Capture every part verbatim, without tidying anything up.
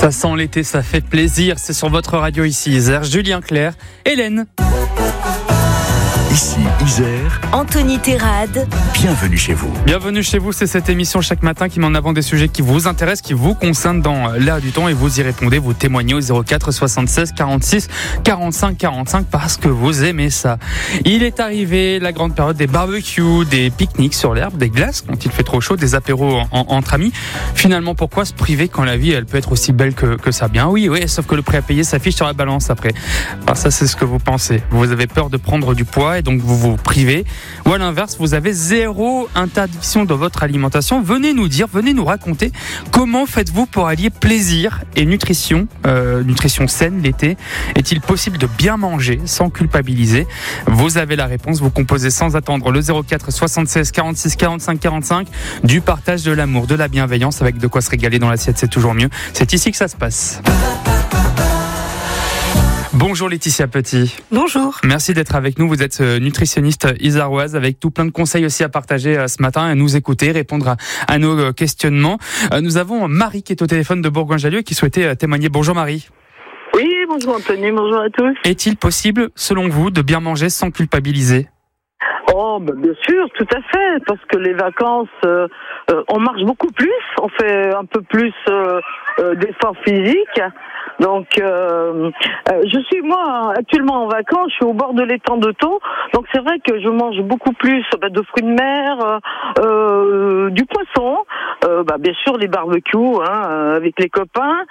Ça sent l'été, ça fait plaisir. C'est sur votre radio ici, Isère. Julien Clerc, Hélène. Ici, Isère. Anthony Terrade. Bienvenue chez vous. Bienvenue chez vous, c'est cette émission chaque matin qui met en avant des sujets qui vous intéressent, qui vous concernent dans l'air du temps et vous y répondez, vous témoignez au zéro quatre soixante-seize quarante-six quarante-cinq quarante-cinq parce que vous aimez ça. Il est arrivé la grande période des barbecues, des pique-niques sur l'herbe, des glaces quand il fait trop chaud, des apéros en, en, entre amis. Finalement, pourquoi se priver quand la vie elle peut être aussi belle que, que ça? Bien oui, oui, sauf que le prix à payer s'affiche sur la balance après. Alors ça, c'est ce que vous pensez. Vous avez peur de prendre du poids et donc vous vous privez. Ou à l'inverse, vous avez zéro interdiction dans votre alimentation. Venez nous dire, venez nous raconter comment faites-vous pour allier plaisir et nutrition, euh, nutrition saine l'été. Est-il possible de bien manger sans culpabiliser? Vous avez la réponse, vous composez sans attendre le zéro quatre soixante-seize quarante-six quarante-cinq quarante-cinq. Du partage, de l'amour, de la bienveillance, avec de quoi se régaler dans l'assiette, c'est toujours mieux. C'est ici que ça se passe. Bonjour Laetitia Petit. Bonjour. Merci d'être avec nous. Vous êtes nutritionniste iséroise avec tout plein de conseils aussi à partager ce matin, à nous écouter, répondre à, à nos questionnements. Nous avons Marie qui est au téléphone de Bourgoin-Jallieu et qui souhaitait témoigner. Bonjour Marie. Oui, bonjour Anthony, bonjour à tous. Est-il possible, selon vous, de bien manger sans culpabiliser ? Oh, ben bien sûr, tout à fait, parce que les vacances, euh, euh, on marche beaucoup plus, on fait un peu plus euh, euh, d'efforts physiques. Donc, euh, euh, je suis moi actuellement en vacances, je suis au bord de l'étang de Thau, donc c'est vrai que je mange beaucoup plus bah, de fruits de mer, euh, du poisson, euh, bah, bien sûr les barbecues hein, avec les copains,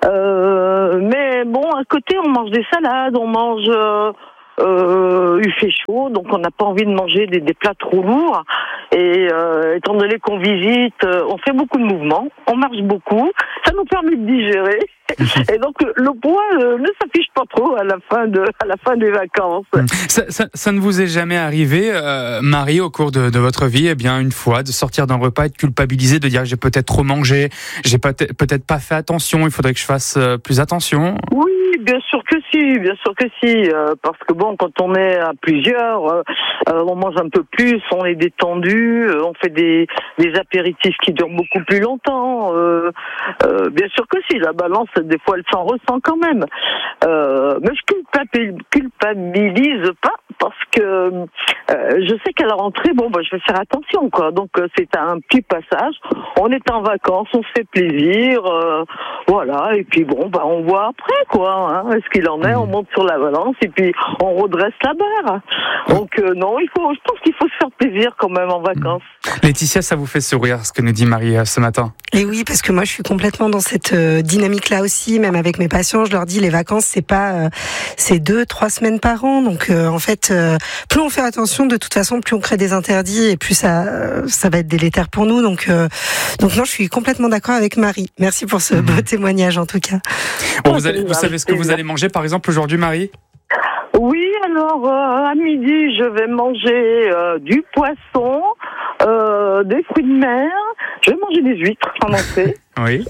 euh, mais bon à côté on mange des salades, on mange... Euh, Euh, il fait chaud, donc on n'a pas envie de manger des, des plats trop lourds. Et euh, étant donné qu'on visite, euh, on fait beaucoup de mouvements, on marche beaucoup, ça nous permet de digérer. Et donc le poids euh, ne s'affiche pas trop à la fin de à la fin des vacances. Ça, ça, ça ne vous est jamais arrivé, euh, Marie, au cours de, de votre vie, eh bien une fois, de sortir d'un repas et de culpabiliser, de dire j'ai peut-être trop mangé, j'ai peut-être peut-être pas fait attention, il faudrait que je fasse euh, plus attention. Oui. Bien sûr que si, bien sûr que si, euh, parce que bon, quand on est à plusieurs, euh, euh, on mange un peu plus, on est détendu, euh, on fait des, des apéritifs qui durent beaucoup plus longtemps. Euh, euh, bien sûr que si, la balance, des fois, elle s'en ressent quand même. Euh, mais je culpabilise pas parce que euh, je sais qu'à la rentrée, bon, bah, je vais faire attention, quoi. Donc euh, c'est un petit passage. On est en vacances, on se fait plaisir, euh, voilà. Et puis bon, bah, on voit après, quoi. Hein, est-ce qu'il en est? On monte sur la balance et puis on redresse la barre. Donc euh, non, il faut, je pense qu'il faut se faire plaisir quand même en vacances. Laetitia, ça vous fait sourire ce que nous dit Marie ce matin? Et oui, parce que moi je suis complètement dans cette euh, dynamique-là aussi, même avec mes patients, je leur dis les vacances c'est pas, euh, c'est deux, trois semaines par an. Donc euh, en fait, euh, plus on fait attention, de toute façon, plus on crée des interdits et plus ça, euh, ça va être délétère pour nous. Donc, euh, donc non, je suis complètement d'accord avec Marie. Merci pour ce beau témoignage en tout cas. Bon, vous, allez, vous savez ce que vous allez manger par exemple aujourd'hui, Marie? Oui, alors euh, à midi, je vais manger euh, du poisson, euh, des fruits de mer. Je vais manger des huîtres en entrée. Oui.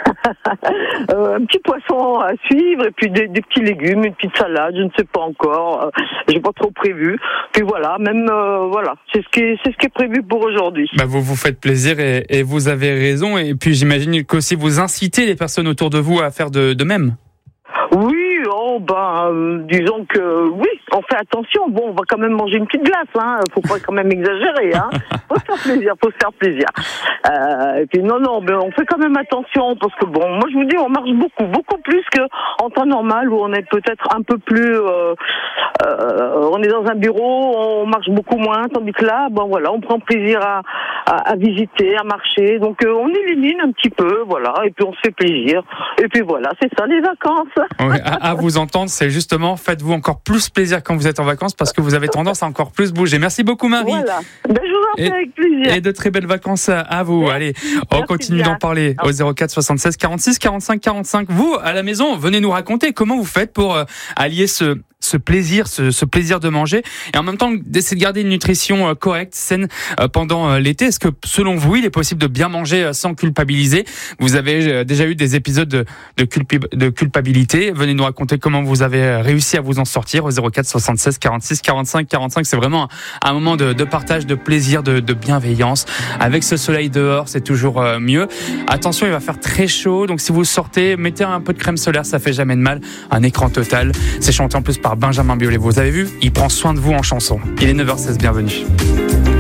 euh, un petit poisson à suivre et puis des, des petits légumes, une petite salade, je ne sais pas encore. Euh, j'ai pas trop prévu. Puis voilà, même euh, voilà, c'est ce qui est, c'est ce qui est prévu pour aujourd'hui. Bah vous vous faites plaisir et, et vous avez raison. Et puis j'imagine qu'aussi vous incitez les personnes autour de vous à faire de, de même. Oui, oh ben, euh, disons que oui, on fait attention. Bon, on va quand même manger une petite glace, hein. Faut pas quand même exagérer, hein. Faut se faire plaisir, faut se faire plaisir. Euh, et puis non, non, mais on fait quand même attention parce que bon, moi je vous dis, on marche beaucoup, beaucoup plus que en temps normal où on est peut-être un peu plus, euh, euh, on est dans un bureau, on marche beaucoup moins, tandis que là, bon voilà, on prend plaisir à, à, à visiter, à marcher. Donc euh, on élimine un petit peu, voilà, et puis on se fait plaisir. Et puis voilà, c'est ça les vacances. Oui, à, à vous entendre, c'est justement, faites-vous encore plus plaisir quand vous êtes en vacances parce que vous avez tendance à encore plus bouger. Merci beaucoup Marie. Voilà. Ben, je vous en prie, et, avec plaisir. Et de très belles vacances à vous. Merci. Allez, on Merci continue bien. d'en parler au zéro quatre soixante-seize quarante-six quarante-cinq quarante-cinq. Vous, à la maison, venez nous raconter comment vous faites pour euh, allier ce ce plaisir, ce, ce plaisir de manger, et en même temps d'essayer de garder une nutrition euh, correcte, saine euh, pendant euh, l'été. Est-ce que selon vous, il est possible de bien manger euh, sans culpabiliser? Vous avez euh, déjà eu des épisodes de, de, culpi- de culpabilité. Venez nous raconter comment vous avez réussi à vous en sortir au zéro quatre soixante-seize quarante-six quarante-cinq quarante-cinq. C'est vraiment un, un moment de, de partage, de plaisir, de, de bienveillance. Avec ce soleil dehors, c'est toujours euh, mieux. Attention, il va faire très chaud, donc si vous sortez, mettez un peu de crème solaire, ça fait jamais de mal. Un écran total. C'est chanté en plus par Benjamin Biolay. Vous avez vu, il prend soin de vous en chanson. Il est neuf heures seize, bienvenue.